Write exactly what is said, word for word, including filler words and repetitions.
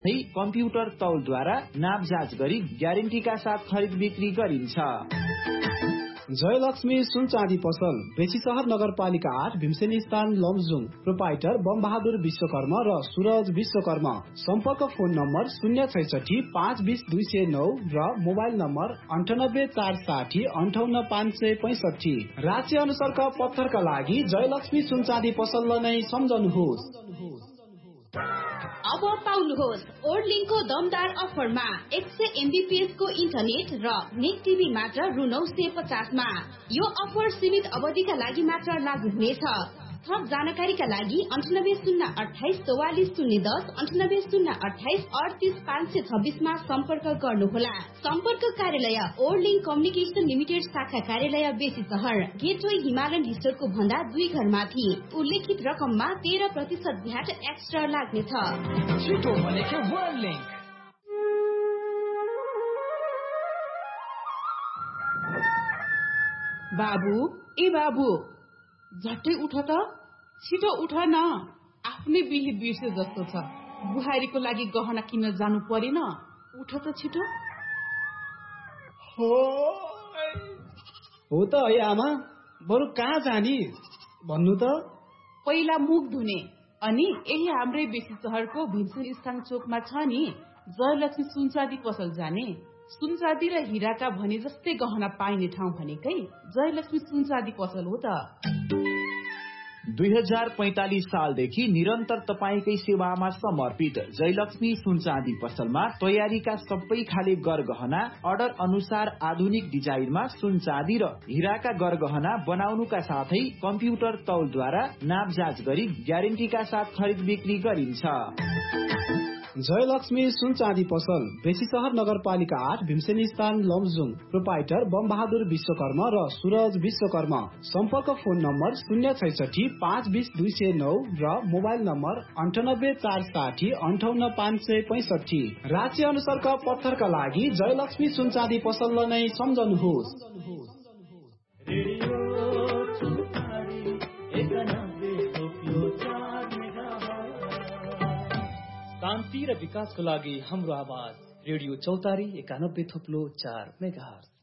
Computer तौलद्वारा नाप जाँच गरी ग्यारेन्टीका साथ खरिद बिक्री गरिन्छ। जयलक्ष्मी सुन चाँदी पसल बेसी सहर नगरपालिका आठ भीमसेनी स्थान लमजुङ। प्रोपाइटर बमबहादुर विश्वकर्मा र सूरज विश्वकर्मा। सम्पर्क फोन नम्बर शून्य छैसठी पाँच बिस दुई सय नौ र मोबाइल नम्बर अन्ठानब्बे चार साठी अन्ठाउन्न पाँच सय पैसठी। राशि अनुसारका पत्थरका लागि जयलक्ष्मी सुन चाँदी पसललाई नै सम्झनुहोस्। अब पाउनुहोस् ओर्लिङको दमदार अफरमा एक सय एमबीपीएस को इन्टरनेट र नेट टिभी मात्र रु नौ सय पचासमा। यो अफर सीमित अवधिका लागि मात्र लागू हुनेछ। थप जानकारीका लागि अन्ठानब्बे शून्य अठाइस चौवालिस शून्य दस अन्ठानब्बे शून्य अठाइस अडतिस पाँच सय छब्बिसमा सम्पर्क गर्नुहोला। सम्पर्क कार्यालय ओर्लिङ कम्युनिकेसन लिमिटेड शाखा कार्यालय बेसी सहर गेटवे हिमालयन रिसोर्टको भन्दा दुई घर माथि। उल्लेखित रकममा तेह्र प्रतिशत भ्याट एक्स्ट्रा लाग्नेछ। बाबु ए बाबु झट्टै उठ त, छिटो उठ न। आफ्नै बिहे बिर्से जस्तो छ। बुहारीको लागि गहना किन्न जानु परेन। उठ त छिटो। हो हो त है आमा, बरु कहाँ जाने भन्नु त। पहिला मुख धुने, अनि यही हाम्रै बेसी सहरको भीमसेन स्थान चोकमा छ नि जयलक्ष्मी सुनचाँदी पसल जाने। सुनचाँदी र हिराका भने जस्तै गहना पाइने ठाउँ भनेकै जयलक्ष्मी सुनचाँदी पसल हो त। दुई हजार पैंतालिस सालदेखि निरन्तर तपाईकै सेवामा समर्पित जयलक्ष्मी सुनचाँदी पसलमा तयारीका सबै खाले गरगहना अर्डर अनुसार आधुनिक डिजाइनमा सुनचाँदी र हिराका गरगहना बनाउनुका साथै कम्प्युटर तौलद्वारा नाप जाँच गरी ग्यारेन्टीका साथ खरिद बिक्री गरिन्छ। जयलक्ष्मी सुन चाँदी पसल बेसी सहर नगरपालिका आठ भीमसेनी स्थान लमजुङ। प्रोपाइटर बमबहादुर विश्वकर्मा र सूरज विश्वकर्मा। सम्पर्क फोन नम्बर शून्य छैसठी पाँच बिस दुई सय नौ र मोबाइल नम्बर अन्ठानब्बे चार साठी अन्ठाउन्न पाँच सय पैसठी। राशि अनुसारका पत्थरका लागि जयलक्ष्मी सुन चाँदी पसललाई नै सम्झनुहोस्। शान्ति र विकासको लागि हाम्रो आवाज रेडियो चौतारी एकानब्बे थोप्लो चार मेगाहर्ज।